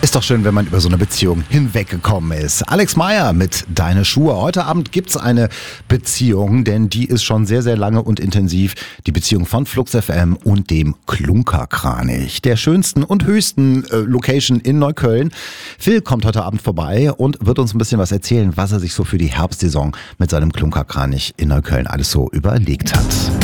Ist doch schön, wenn man über so eine Beziehung hinweggekommen ist. Alex Meyer mit Deine Schuhe. Heute Abend gibt's eine Beziehung, denn die ist schon sehr, sehr lange und intensiv. Die Beziehung von Flux FM und dem Klunkerkranich, der schönsten und höchsten Location in Neukölln. Phil kommt heute Abend vorbei und wird uns ein bisschen was erzählen, was er sich so für die Herbstsaison mit seinem Klunkerkranich in Neukölln alles so überlegt hat.